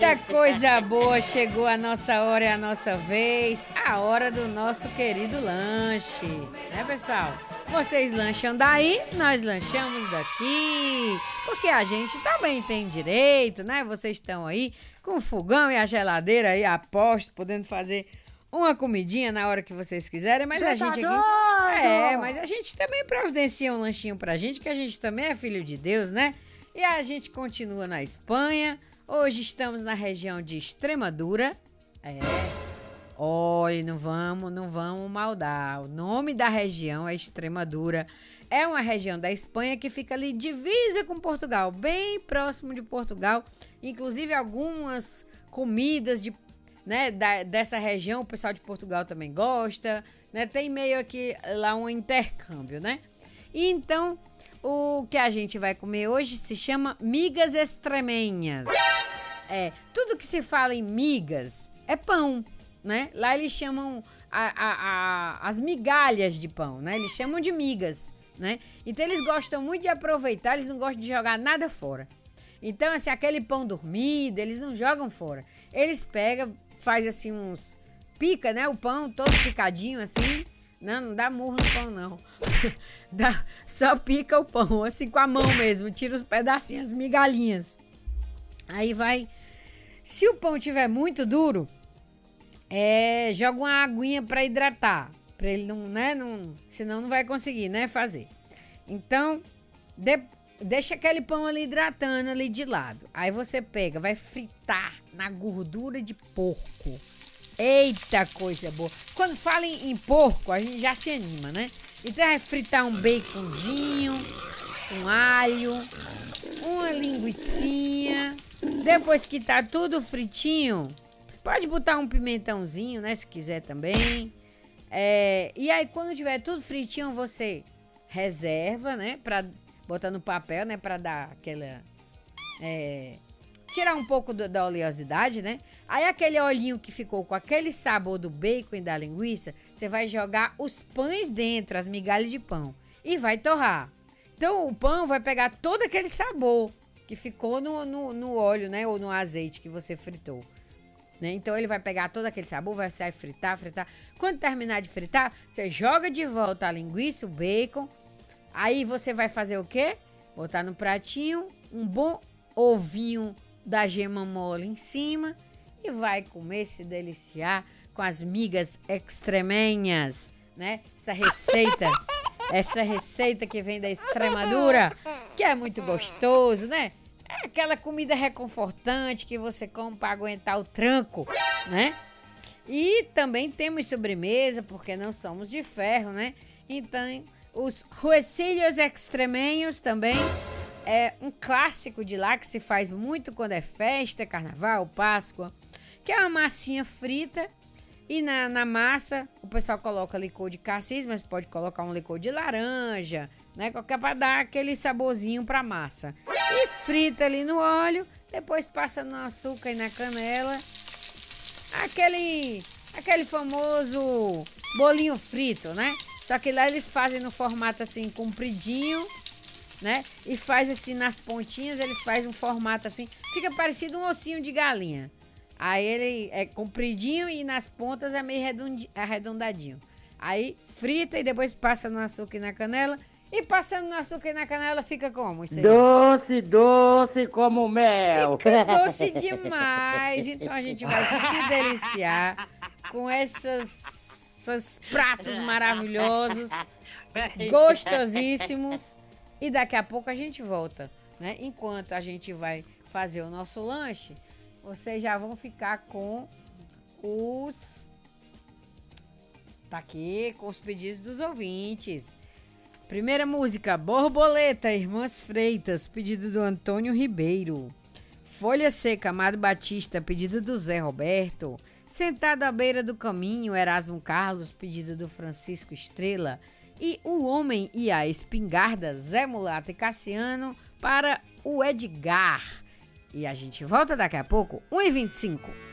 Eita coisa boa, chegou a nossa hora, é a nossa vez, a hora do nosso querido lanche, né pessoal? Vocês lancham daí, nós lanchamos daqui, porque a gente também tem direito, né? Vocês estão aí com o fogão e a geladeira aí a posto, podendo fazer uma comidinha na hora que vocês quiserem, mas a gente aqui... mas a gente também providencia um lanchinho pra gente, que a gente também é filho de Deus, né? E a gente continua na Espanha. Hoje estamos na região de Extremadura. Olha, não vamos maldar. O nome da região é Extremadura. É uma região da Espanha que fica ali divisa com Portugal, bem próximo de Portugal. Inclusive algumas comidas dessa região, o pessoal de Portugal também gosta, né? Tem meio aqui lá um intercâmbio, né? E então, o que a gente vai comer hoje se chama migas extremenhas. Tudo que se fala em migas é pão, né? Lá eles chamam as migalhas de pão, né? Eles chamam de migas, né? Então eles gostam muito de aproveitar, eles não gostam de jogar nada fora. Então, assim, aquele pão dormido, eles não jogam fora. Eles pegam, faz assim pica, né? O pão todo picadinho assim. Não dá murro no pão, não. Só pica o pão, assim, com a mão mesmo. Tira os pedacinhos, as migalhinhas. Aí vai... Se o pão tiver muito duro, joga uma aguinha pra hidratar. Pra ele não, né? Senão não vai conseguir, né? Fazer. Então, deixa aquele pão ali hidratando ali de lado. Aí você pega, vai fritar na gordura de porco. Eita, coisa boa. Quando fala em porco, a gente já se anima, né? Então vai fritar um baconzinho, um alho, uma linguicinha. Depois que tá tudo fritinho, pode botar um pimentãozinho, né? Se quiser também. E aí, quando tiver tudo fritinho, você reserva, né? Pra botar no papel, né? Pra dar aquela... tirar um pouco da oleosidade, né? Aí aquele olhinho que ficou com aquele sabor do bacon e da linguiça, você vai jogar os pães dentro, as migalhas de pão, e vai torrar. Então o pão vai pegar todo aquele sabor que ficou no óleo, né? Ou no azeite que você fritou, né? Então ele vai pegar todo aquele sabor, vai sair fritar. Quando terminar de fritar, você joga de volta a linguiça, o bacon. Aí você vai fazer o quê? Botar no pratinho um bom ovinho da gema mole em cima e vai comer, se deliciar com as migas extremenhas, né? Essa receita que vem da Extremadura, que é muito gostoso, né? É aquela comida reconfortante que você come para aguentar o tranco, né? E também temos sobremesa, porque não somos de ferro, né? Então, os huesillos extremenhos também é um clássico de lá que se faz muito quando é festa, carnaval, Páscoa, que é uma massinha frita e na massa o pessoal coloca licor de cassis, mas pode colocar um licor de laranja, né? Qualquer para dar aquele saborzinho pra massa. E frita ali no óleo, depois passa no açúcar e na canela. Aquele famoso bolinho frito, né? Só que lá eles fazem no formato assim compridinho, né? E faz assim nas pontinhas, eles fazem um formato assim, fica parecido um ossinho de galinha. Aí ele é compridinho e nas pontas é meio arredondadinho. Aí frita e depois passa no açúcar e na canela. E passando no açúcar e na canela fica como? Isso aí? Doce como mel. Fica doce demais. Então a gente vai se deliciar com esses pratos maravilhosos, gostosíssimos. E daqui a pouco a gente volta, né? Enquanto a gente vai fazer o nosso lanche, vocês já vão ficar com tá aqui, com os pedidos dos ouvintes. Primeira música, Borboleta, Irmãs Freitas, pedido do Antônio Ribeiro. Folha Seca, Amado Batista, pedido do Zé Roberto. Sentado à beira do caminho, Erasmo Carlos, pedido do Francisco Estrela. E O Homem e a Espingarda, Zé Mulato e Cassiano, para o Edgar. E a gente volta daqui a pouco, 1h25.